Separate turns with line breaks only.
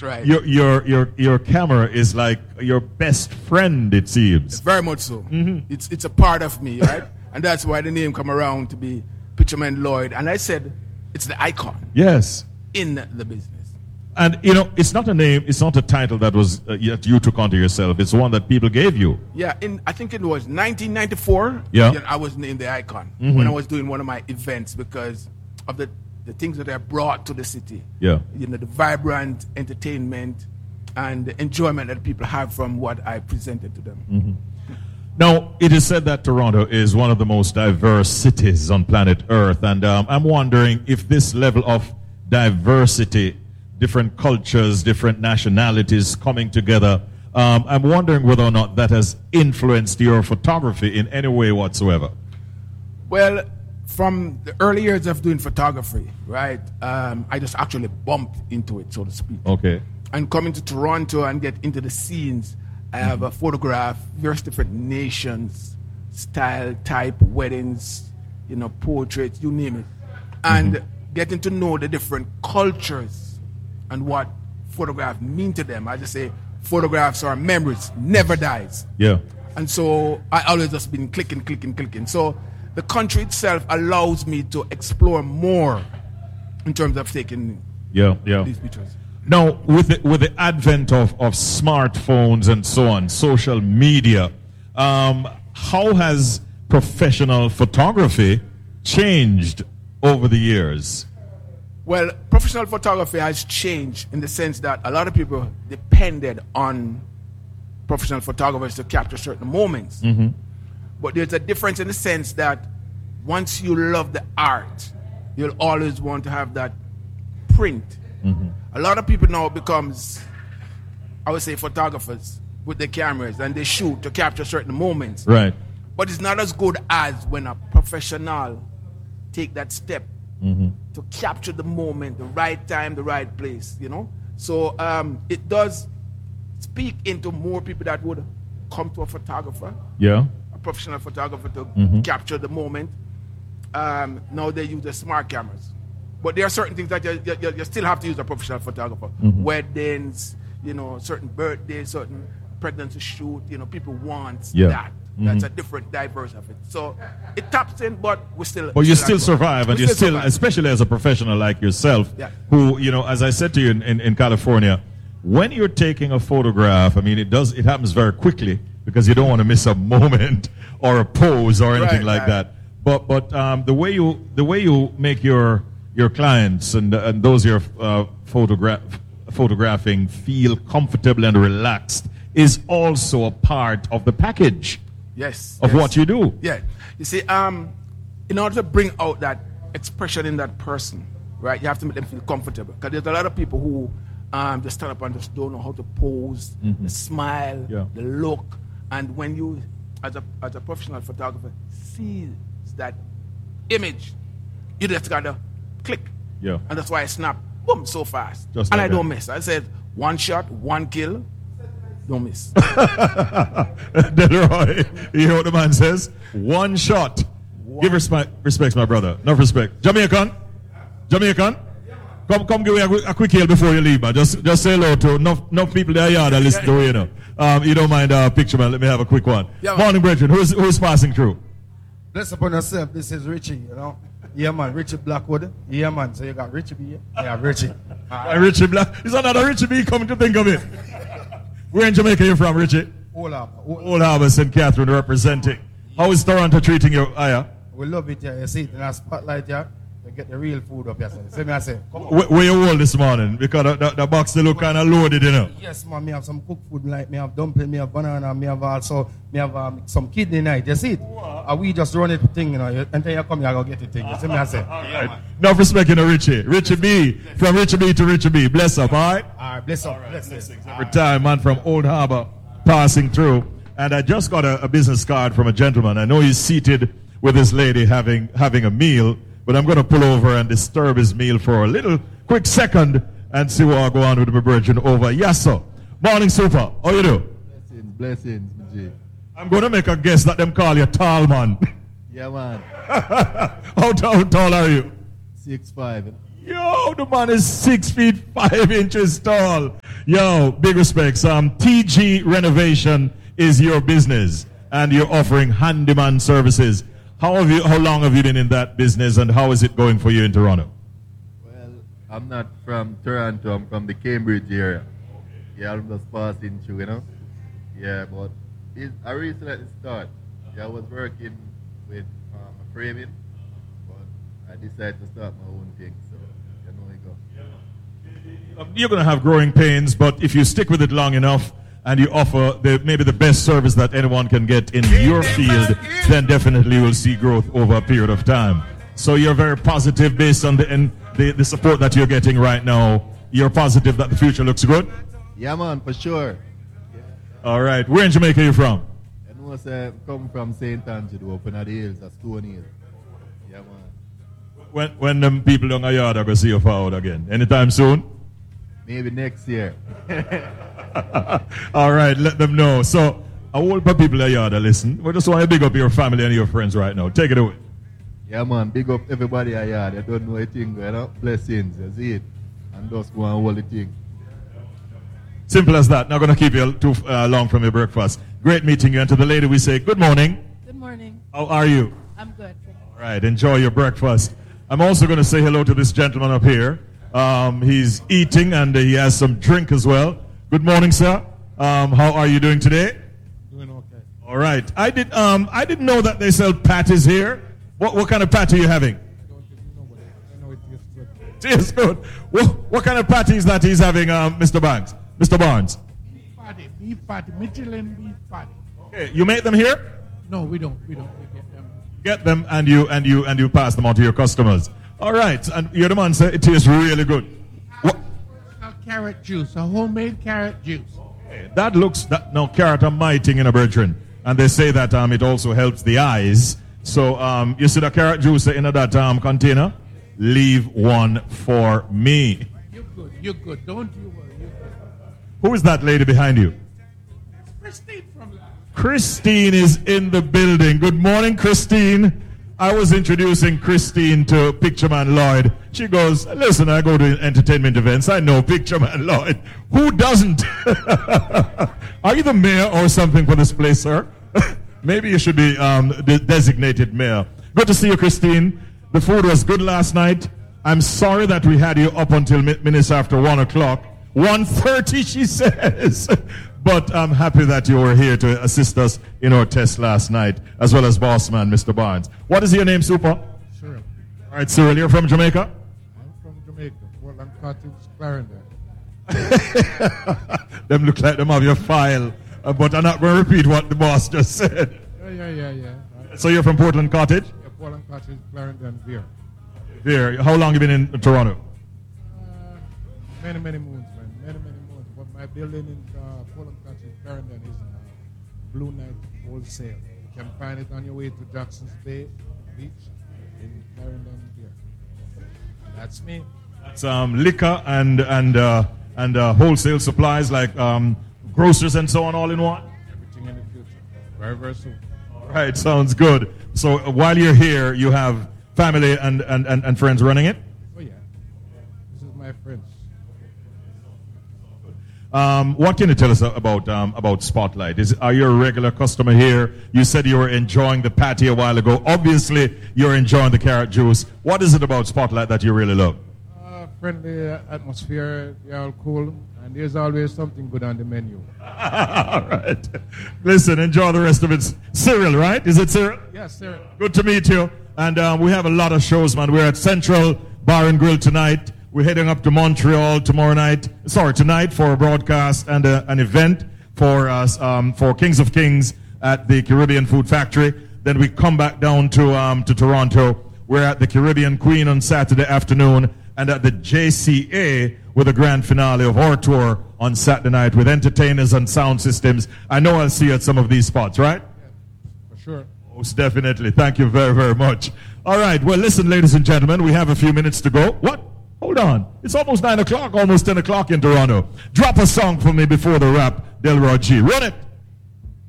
That's right.
Your camera is like your best friend, it seems.
Very much so. Mm-hmm. It's a part of me, right? And that's why the name come around to be Pictureman Lloyd. And I said it's the icon.
Yes.
In the business.
And, you know, it's not a name, it's not a title that was that you took onto yourself. It's one that people gave you.
Yeah, I think it was 1994.
Yeah.
I was named the icon when I was doing one of my events because of the things that I brought to the city.
Yeah.
You know, the vibrant entertainment and the enjoyment that people have from what I presented to them.
Mm-hmm. Now, it is said that Toronto is one of the most diverse cities on planet Earth. And I'm wondering if this level of diversity, different cultures, different nationalities coming together, I'm wondering whether or not that has influenced your photography in any way whatsoever.
Well, from the early years of doing photography, right, I just actually bumped into it, so to speak.
Okay.
And coming to Toronto and get into the scenes, I have a photograph, various different nations, style, type, weddings, you know, portraits, you name it. And getting to know the different cultures and what photographs mean to them. I just say photographs are memories, never dies.
Yeah.
And so I always just been clicking. So the country itself allows me to explore more in terms of taking these pictures.
Now, with the advent of smartphones and so on, social media, how has professional photography changed over the years?
Well, professional photography has changed in the sense that a lot of people depended on professional photographers to capture certain moments. But there's a difference in the sense that once you love the art, you'll always want to have that print. A lot of people now becomes, I would say, photographers with their cameras and they shoot to capture certain moments.
Right.
But it's not as good as when a professional take that step to capture the moment, the right time, the right place, you know. So it does speak into more people that would come to a photographer, a professional photographer to capture the moment. Now they use the smart cameras. But there are certain things that you still have to use a professional photographer. Weddings, you know, certain birthdays, certain pregnancy shoot, you know, people want that. That's a different diverse of it. So it taps in, but we still.
But you still survive, and you still, especially as a professional like yourself, who, you know, as I said to you in California, when you're taking a photograph, I mean, it happens very quickly because you don't want to miss a moment or a pose or anything like that. But the way you make your clients and those you're photographing feel comfortable and relaxed is also a part of the package. Of what you do.
Yeah. You see, in order to bring out that expression in that person, right, you have to make them feel comfortable. Because there's a lot of people who just stand up and just don't know how to pose, the smile, the look. And when you, as a professional photographer, see that image, you just gotta click. And that's why I snap, boom, so fast.
Just
and
like
I don't miss. I said, one shot, one kill. Don't miss.
Delroy, you hear what the man says? One shot. Give respect, my brother. Enough respect. Jamaican? Come give me a quick hail before you leave, man. Just say hello to enough people there that listen to you know. You don't mind picture, man. Let me have a quick one. Morning, brethren. Who's passing through?
Bless upon yourself. This is Richie, you know. Yeah, man. Richie Blackwood. Yeah, man. So you got Richie B. Yeah, Richie.
Richie Black. Is another Richie B coming to think of it? Where in Jamaica are you from, Richie?
Old Harbour.
Old Harbour, St. Catherine representing. How is Toronto treating you, Aya?
We love it here. You see it in our spotlight here. You get the real food up here. See me, I say, come on.
Where you hold this morning? Because the box they look kind of loaded, you know.
Yes, man. Me have some cooked food like me have dumpling, me have banana, me have also some kidney night. You see it? We just run it thing, you know. Until you come here, I go get the thing. You see me, I say.
Right. Enough respect, you know, Richie. Richie B. From Richie B to Richie B. Bless up, all right?
All right, bless up.
Blessings. Every time, man, from Old Harbour passing through. And I just got a business card from a gentleman. I know he's seated with his lady having a meal, but I'm going to pull over and disturb his meal for a little quick second and see what I'll go on with my brethren over. Yes, sir. Morning, Super. How you do?
Blessings, G.
I'm going to make a guess that them call you tall, man.
Yeah, man.
How tall are you?
6'5".
Yo, the man is 6 feet 5 inches tall. Yo, big respects. TG Renovation is your business, and you're offering handyman services. How long have you been in that business, and how is it going for you in Toronto?
Well, I'm not from Toronto. I'm from the Cambridge area. Yeah, I'm just passing through, you know. Yeah, but I recently started. Yeah, I was working with a framing, but I decided to start my own thing. So, you know, you go.
You're going to have growing pains, but if you stick with it long enough and you offer maybe the best service that anyone can get in your field, then definitely you will see growth over a period of time. So you're very positive based on the support that you're getting right now. You're positive that the future looks good?
Yeah, man, for sure.
All right. Where in Jamaica are you from?
I know I come from St. Andrew, up in the hills, a Stone Hill. Yeah, man.
When them people down the yard are going to see you forward again? Anytime soon?
Maybe next year.
All right, let them know. So, a whole bunch of people in the yard listen. We just want to big up your family and your friends right now. Take it away.
Yeah, man, big up everybody in the yard. You don't know a thing, you know? Blessings, you see it. And just go and hold the thing.
Simple as that. Not going to keep you too long from your breakfast. Great meeting you. And to the lady we say, good morning.
Good morning.
How are you?
I'm good.
All right, enjoy your breakfast. I'm also going to say hello to this gentleman up here. He's eating and he has some drink as well. Good morning, sir. How are you doing today?
Doing okay.
All right. I didn't know that they sell patties here. What kind of patty are you having?
I don't even know, but I know it tastes good.
Tastes good. What kind of patty is that he's having, Mr. Banks? Mr. Barnes?
Beef patty, Michelin beef patty.
Okay, you make them here?
No, we don't. We get them.
Get them and you pass them on to your customers. All right, and you're the man, sir. It tastes really good. What?
Carrot juice, a homemade carrot juice.
That looks now carrot are mighty in a brethren, and they say that it also helps the eyes. So you see the carrot juice in that container. Leave one for me.
You're good. You're good. Don't you worry. You're good.
Who is that lady behind you?
Christine from last.
Christine is in the building. Good morning, Christine. I was introducing Christine to Pictureman Lloyd. She goes, listen, I go to entertainment events. I know Pictureman Lloyd. Who doesn't? Are you the mayor or something for this place, sir? Maybe you should be the designated mayor. Good to see you, Christine. The food was good last night. I'm sorry that we had you up until minutes after 1 o'clock. 1:30, she says. But I'm happy that you were here to assist us in our test last night, as well as boss man, Mr. Barnes. What is your name, Super?
Cyril.
All right, Cyril, you're from Jamaica?
I'm from Jamaica. Portland Cottage, Clarendon.
Them look like them have your file, but I'm not going to repeat what the boss just said.
Yeah.
So you're from Portland Cottage?
Yeah, Portland Cottage, Clarendon, Veer.
Veer. How long have you been in Toronto?
Many moons, man. Many moons. But my building in Portland Cottage, Clarendon is Blue Knight Wholesale. You can find it on your way to Jackson's Bay Beach in Clarendon, Veer. That's me.
That's liquor and wholesale supplies like groceries and so on all in one?
Everything in the future. Very, very soon.
All right, sounds good. So while you're here, you have family and friends running it?
Oh, yeah. This is my friends.
What can you tell us about Spotlight? Are you a regular customer here? You said you were enjoying the patty a while ago. Obviously, you're enjoying the carrot juice. What is it about Spotlight that you really love?
Friendly atmosphere, they're all cool, and there's always something good on the menu.
All right. Listen, enjoy the rest of it. Cyril, right? Is it Cyril?
Yes, sir.
Good to meet you. And we have a lot of shows, man. We're at Central Bar and Grill tonight. We're heading up to Montreal tonight for a broadcast and an event for Kings of Kings at the Caribbean Food Factory. Then we come back down to Toronto. We're at the Caribbean Queen on Saturday afternoon and at the JCA with a grand finale of our tour on Saturday night with entertainers and sound systems. I know I'll see you at some of these spots, right?
Yeah, for sure.
Most definitely. Thank you very, very much. All right. Well, listen, ladies and gentlemen, we have a few minutes to go. What? Hold on. It's almost 9 o'clock, almost 10 o'clock in Toronto. Drop a song for me before the rap, Delroy G. Run it.